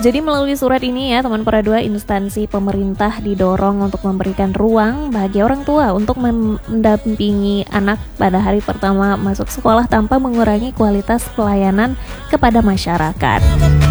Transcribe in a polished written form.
Jadi melalui surat ini ya teman Pera 2, instansi pemerintah didorong untuk memberikan ruang bagi orang tua untuk mendampingi anak pada hari pertama masuk sekolah tanpa mengurangi kualitas pelayanan kepada masyarakat.